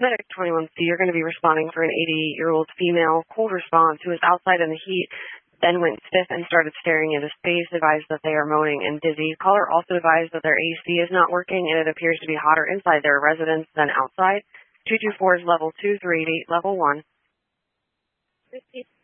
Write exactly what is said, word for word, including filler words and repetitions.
Medic twenty-one C, you're going to be responding for an eighty-eight-year-old female, cold response, who was outside in the heat, then went stiff and started staring into space, advised that they are moaning and dizzy. Caller also advised that their A C is not working and it appears to be hotter inside their residence than outside. two two four is level two, three eight eight level one. Repeat.